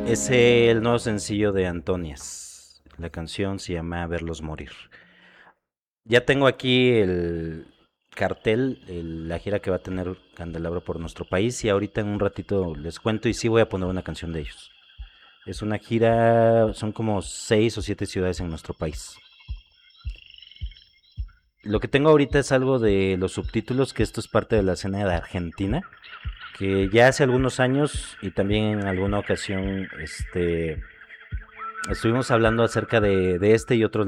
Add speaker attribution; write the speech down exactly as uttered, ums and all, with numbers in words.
Speaker 1: Es el nuevo sencillo de Antonias. La canción se llama Verlos Morir. Ya tengo aquí el cartel, el- la gira que va a tener Candelabro por nuestro país y ahorita en un ratito les cuento y sí voy a poner una canción de ellos. Es una gira, son como seis o siete ciudades en nuestro país. Lo que tengo ahorita es algo de los subtítulos, que esto es parte de la escena de Argentina, que ya hace algunos años y también en alguna ocasión este, estuvimos hablando acerca de, de este y otros